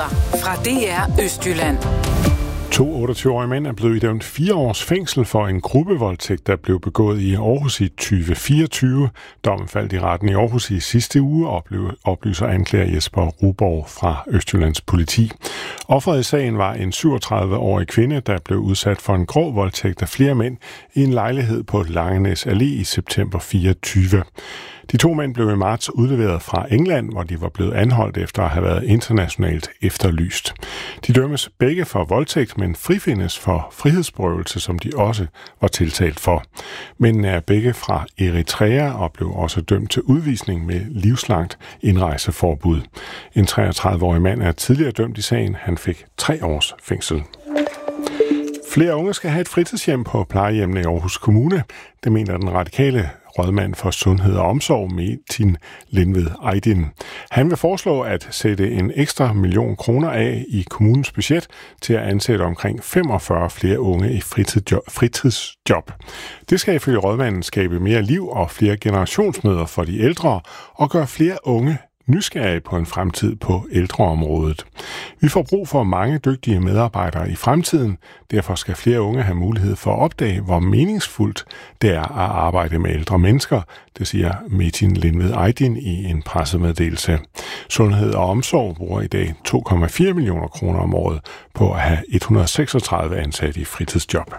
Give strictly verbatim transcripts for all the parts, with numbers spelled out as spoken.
Nyheder fra D R Østjylland. To otteogtyve-årige mænd er blevet idømt fire års fængsel for en gruppevoldtægt, der blev begået i Aarhus i tyve fireogtyve. Dommen faldt i retten i Aarhus i sidste uge, oplyser anklager Jesper Ruborg fra Østjyllands politi. Offeret i sagen var en syvogtredive-årig kvinde, der blev udsat for en grov voldtægt af flere mænd i en lejlighed på Langenæs Allé i september fireogtyve. De to mænd blev i marts udleveret fra England, hvor de var blevet anholdt efter at have været internationalt efterlyst. De dømmes begge for voldtægt, men frifindes for frihedsberøvelse, som de også var tiltalt for. Mændene er begge fra Eritrea og blev også dømt til udvisning med livslangt indrejseforbud. En treogtredive-årig mand er tidligere dømt i sagen. Han fik tre års fængsel. Flere unge skal have et fritidshjem på plejehjemmene i Aarhus Kommune. Det mener den radikale rådmand for sundhed og omsorg, Metin Lindved Aydin. Han vil foreslå at sætte en ekstra million kroner af i kommunens budget til at ansætte omkring femogfyrre flere unge i fritidsjob. Det skal ifølge rådmanden skabe mere liv og flere generationsmøder for de ældre og gøre flere unge nysgerrige på en fremtid på ældreområdet. Vi får brug for mange dygtige medarbejdere i fremtiden. Derfor skal flere unge have mulighed for at opdage, hvor meningsfuldt det er at arbejde med ældre mennesker, det siger Metin Lindved Aydin i en pressemeddelelse. Sundhed og omsorg bruger i dag to komma fire millioner kroner om året på at have et hundrede og seksogtredive ansatte i fritidsjob.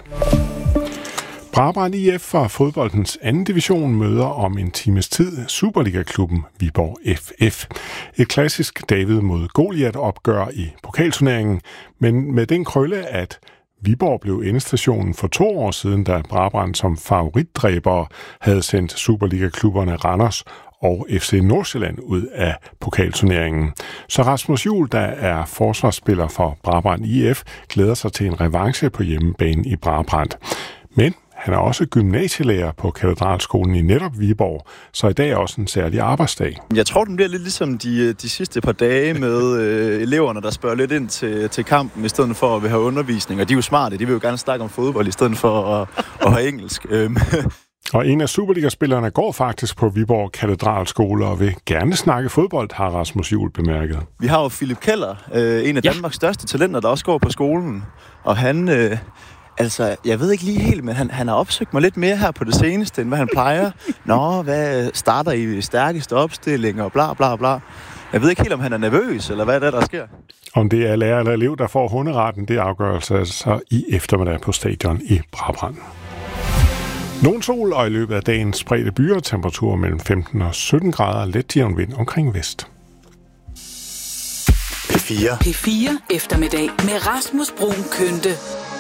Brabrand I F fra fodboldens anden division møder om en times tid Superliga-klubben Viborg F F. Et klassisk David mod Goliat opgør i pokalturneringen, men med den krølle, at Viborg blev endestationen for to år siden, da Brabrand som favoritdræber havde sendt Superliga-klubberne Randers og F C Nordsjælland ud af pokalturneringen. Så Rasmus Juhl, der er forsvarsspiller for Brabrand I F, glæder sig til en revanche på hjemmebane i Brabrand. Men han er også gymnasielærer på Katedralskolen i netop Viborg, så i dag er også en særlig arbejdsdag. Jeg tror, den bliver lidt ligesom de, de sidste par dage med øh, eleverne, der spørger lidt ind til, til kampen, i stedet for at have undervisning. Og de er jo smarte, de vil jo gerne snakke om fodbold, i stedet for at, at have engelsk. Og en af Superliga-spillerne går faktisk på Viborg Katedralskole og vil gerne snakke fodbold, har Rasmus Juhl bemærket. Vi har jo Philip Keller, øh, en af ja. Danmarks største talenter, der også går på skolen. Og han... Øh, Altså, jeg ved ikke lige helt, men han, han har opsøgt mig lidt mere her på det seneste, end hvad han plejer. Nå, hvad starter I stærkeste opstilling og bla bla bla. Jeg ved ikke helt, om han er nervøs, eller hvad er det, der sker? Om det er lærer eller elev, der får hunderetten, det afgørelse altså i eftermiddag på stadion i Brabrand. Nogen sol og i løbet af dagen spredte byer, temperaturer mellem femten og sytten grader, let jævn vind omkring vest. P fire. P fire eftermiddag med Rasmus Bruun Kynte.